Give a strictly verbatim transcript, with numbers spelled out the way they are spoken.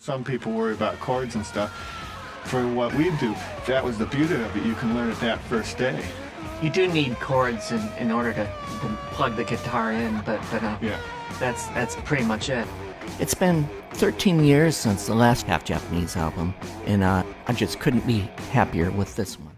Some people worry about chords and stuff. For what we do, that was the beauty of it. You can learn it that first day. You do need chords in, in order to, to plug the guitar in, but, but uh, Yeah. that's, that's pretty much it. It's been thirteen years since the last Half Japanese album, and uh, I just couldn't be happier with this one.